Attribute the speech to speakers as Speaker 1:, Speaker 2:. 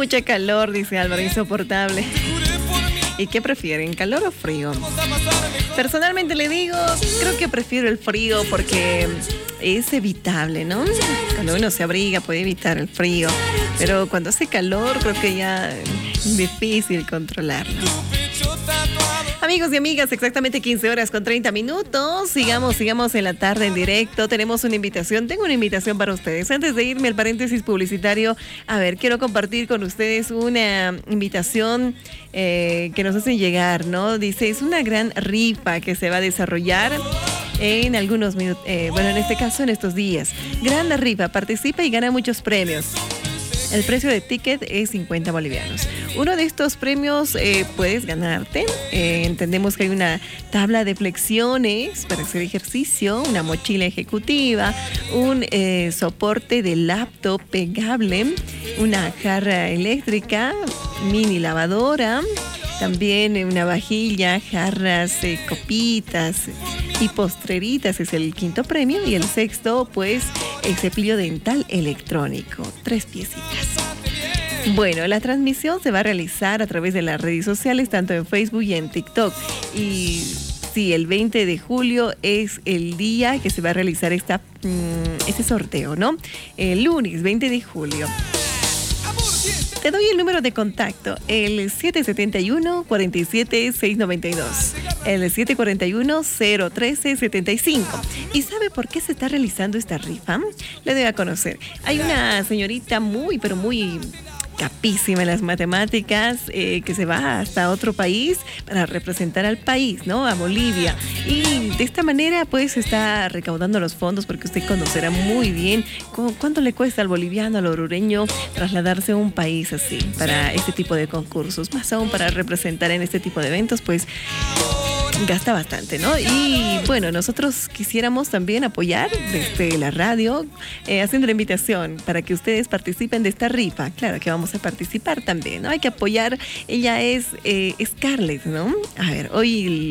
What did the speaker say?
Speaker 1: mucha calor, dice Álvaro, insoportable. ¿Y qué prefieren, calor o frío? Personalmente le digo, creo que prefiero el frío porque es evitable, ¿no? Cuando uno se abriga puede evitar el frío, pero cuando hace calor creo que ya es difícil controlarlo. Amigos y amigas, exactamente 15 horas con 30 minutos. Sigamos en la tarde en directo. Tengo una invitación para ustedes. Antes de irme al paréntesis publicitario, a ver, quiero compartir con ustedes una invitación que nos hacen llegar, ¿no? Dice, es una gran rifa que se va a desarrollar en algunos minutos, en este caso en estos días. Gran rifa, participa y gana muchos premios. El precio de ticket es 50 bolivianos. Uno de estos premios puedes ganarte. Entendemos que hay una tabla de flexiones para hacer ejercicio, una mochila ejecutiva, un soporte de laptop pegable, una jarra eléctrica, mini lavadora, también una vajilla, jarras, copitas y postreritas es el quinto premio, y el sexto, pues, el cepillo dental electrónico, 3 piecitas. Bueno, la transmisión se va a realizar a través de las redes sociales, tanto en Facebook y en TikTok. Y sí, el 20 de julio es el día que se va a realizar este sorteo, ¿no? El lunes 20 de julio. Te doy el número de contacto, el 771-47-692, el 741-013-75. ¿Y sabe por qué se está realizando esta rifa? Le doy a conocer. Hay una señorita muy, pero muy capísima en las matemáticas, que se va hasta otro país para representar al país, ¿no? A Bolivia. Y de esta manera, pues, está recaudando los fondos, porque usted conocerá muy bien cuánto le cuesta al boliviano, al orureño, trasladarse a un país así, para este tipo de concursos. Más aún para representar en este tipo de eventos, pues, gasta bastante, ¿no? Y bueno, nosotros quisiéramos también apoyar desde la radio, haciendo la invitación para que ustedes participen de esta rifa. Claro que vamos a participar también, ¿no? Hay que apoyar. Ella es Scarlett, ¿no? A ver, hoy